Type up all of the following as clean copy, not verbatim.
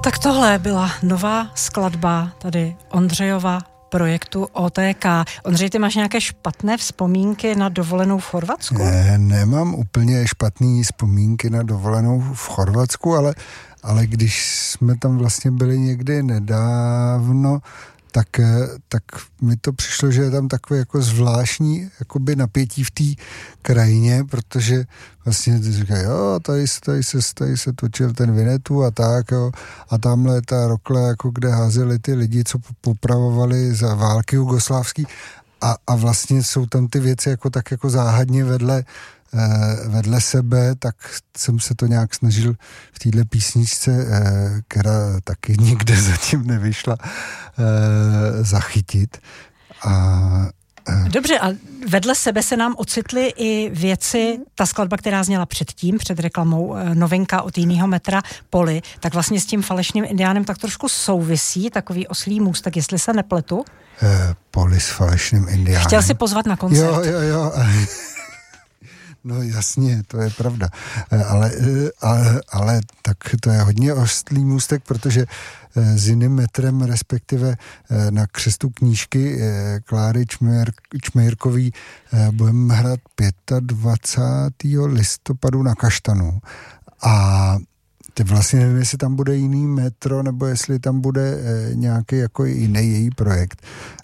Tak tohle byla nová skladba tady Ondřejova projektu OTK. Ondřej, ty máš nějaké špatné vzpomínky na dovolenou v Chorvatsku? Ne, nemám úplně špatné vzpomínky na dovolenou v Chorvatsku, ale když jsme tam vlastně byli někdy nedávno, tak mi to přišlo, že je tam takové jako zvláštní jakoby napětí v té krajině, protože vlastně ty říkají, jo, tady se točil ten Vinnetou a tak, jo, a tamhle je ta rokle, jako kde házeli ty lidi, co popravovali za války jugoslávský a vlastně jsou tam ty věci jako tak jako záhadně vedle sebe, tak jsem se to nějak snažil v téhle písničce, která taky nikde zatím nevyšla, zachytit. Dobře, a vedle sebe se nám ocitly i věci, ta skladba, která zněla předtím, před reklamou, novinka od jiného metra, Poli, tak vlastně s tím Falešným indiánem tak trošku souvisí, takový oslí můstek, jestli se nepletu. Poli s Falešným indiánem. Chtěl si pozvat na koncert. Jo. No jasně, to je pravda. Ale tak to je hodně oslý můstek, protože s jiným metrem, respektive na křestu knížky Kláry Čmejrkový budeme hrát 25. listopadu na Kaštanu. A teď vlastně nevím, jestli tam bude jiný metro, nebo jestli tam bude nějaký jako jiný její projekt.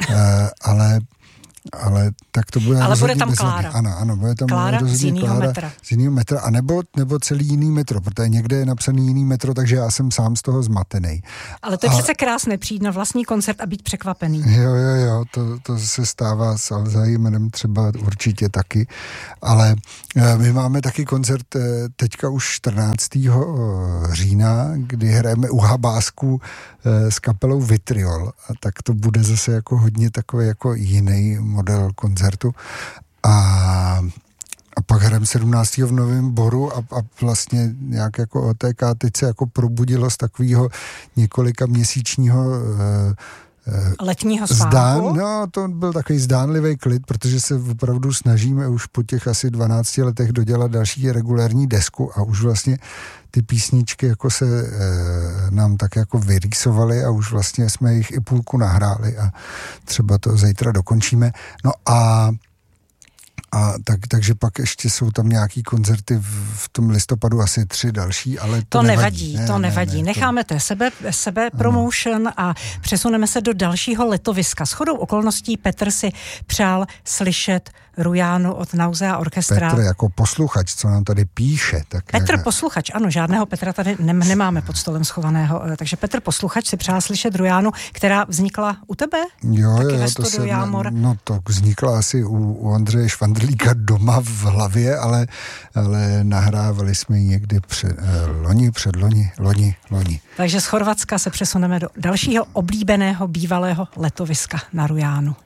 Ale tak to bude... Ale bude tam Klára. Ano, bude tam Klára z jiného metra. Z jiného metra. A nebo celý jiný metro, protože někde je napsaný jiný metro, takže já jsem sám z toho zmatený. Ale to je přece krásné přijít na vlastní koncert a být překvapený. Jo, to se stává s Alzheimerem třeba určitě taky. Ale my máme taky koncert teďka už 14. října, kdy hrajeme u Habásku s kapelou Vitriol. A tak to bude zase jako hodně takový jako jiný model koncertu. A pak hrajeme 17. v Novém Boru a vlastně nějak jako OTK teď se jako probudilo z takového několika měsíčního letního spánku? No, to byl takový zdánlivý klid, protože se opravdu snažíme už po těch asi 12 letech dodělat další regulérní desku a už vlastně ty písničky jako se nám tak jako vyrýsovaly a už vlastně jsme jich i půlku nahráli a třeba to zítra dokončíme. No takže pak ještě jsou tam nějaký koncerty v tom listopadu, asi 3 další, ale to nevadí. Ne, necháme to sebe promotion a přesuneme se do dalšího letoviska. Shodou okolností Petr si přál slyšet Rujánu od Nausea Orchestra. Petr jako posluchač, co nám tady píše. Tak Petr posluchač, ano, žádného Petra tady nemáme pod stolem schovaného, takže Petr posluchač si přál slyšet Rujánu, která vznikla u tebe? Jo, to vznikla asi u Ondřeje Švandrlíka doma v hlavě, ale nahrávali jsme ji někdy loni. Takže z Chorvatska se přesuneme do dalšího oblíbeného bývalého letoviska na Rujánu.